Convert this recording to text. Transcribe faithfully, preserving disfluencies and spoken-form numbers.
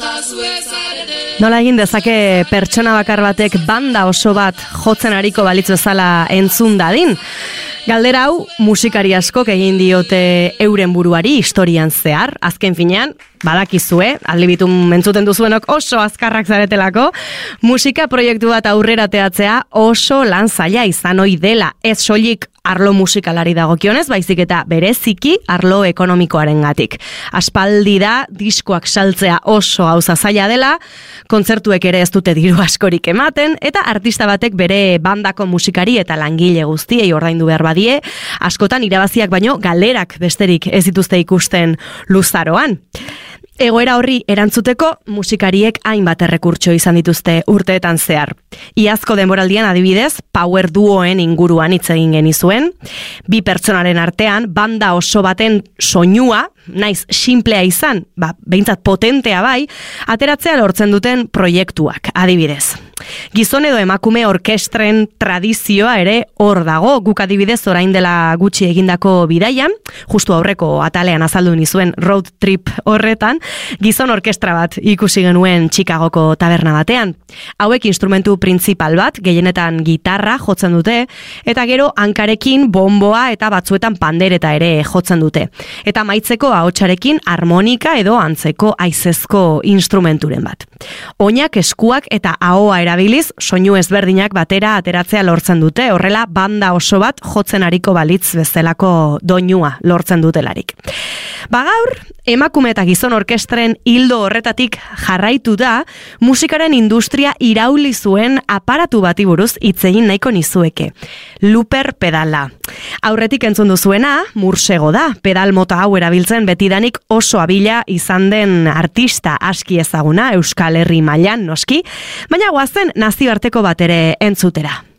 Nola egin dezake pertsona bakar batek banda oso bat jotzen ariko balitz bezala entzun dadin? Galdera hau musikari askok egin diote euren buruari historian zehar, azken finean, badakizue, aldibitu mentzuten duzuenok oso azkarrak zaretelako, musika proiektu bat aurrera teatzea oso lan zaila izan ohi dela, ez soilik arlo musikalari dagokionez, baizik eta bereziki arlo ekonomikoarengatik. Aspaldi da diskoak saltzea oso gauza zaila dela, kontzertuek ere ez dute diru askorik ematen, eta artista batek bere bandako musikari eta langile guztiei ordaindu behar badie, askotan irabaziak baino galerak besterik ez dituzte ikusten luzaroan. Egoera horri erantzuteko musikariek hainbat errekurtso izan dituzte urteetan zehar. Iazko denboraldian adibidez, power duoen inguruan hitz egin genizuen, bi pertsonaren artean banda oso baten soinua, naiz simplea izan, ba, behintzat potentea bai, ateratzea lortzen duten proiektuak, adibidez. Gizon edo emakume orkestren tradizioa ere hor dago, guk adibidez orain dela gutxi egindako bidaian, justu aurreko atalean azaldu nizuen road trip horretan, gizon orkestra bat ikusi genuen Chicagoko taberna batean. Hauek instrumentu printzipal bat, gehienetan gitarra jotzen dute, eta gero hankarekin bonboa eta batzuetan pandereta ere jotzen dute. Eta maitzeko ahotsarekin harmonika edo antzeko haizezko instrumenturen bat. Oinak, eskuak eta ahoa erabiliz, soinu ezberdinak batera ateratzea lortzen dute, horrela banda oso bat jotzen ariko balitz bezalako doinua lortzen dutelarik. Ba gaur, emakume eta gizon orkestren hildo horretatik jarraitu da, musikaren industria irauli zuen aparatu bati buruz hitz egin nahiko nizueke. Looper pedala. Aurretik entzun duzuena, Mursego da, pedal mota hau erabiltzen betidanik oso abila izan den artista aski ezaguna, Euskal Herri mailan noski, baina goazen nazioarteko bat ere entzutera.